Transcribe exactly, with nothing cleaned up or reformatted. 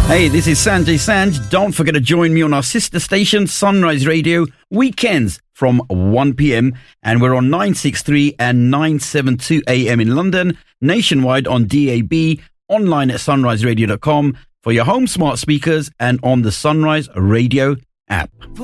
Hey, this is Sanjay Sanj. Don't forget to join me on our sister station, Sunrise Radio, weekends from one p.m. And we're on nine sixty-three and nine seventy-two a m in London, nationwide on D A B, online at sunrise radio dot com, for your home smart speakers and on the Sunrise Radio app.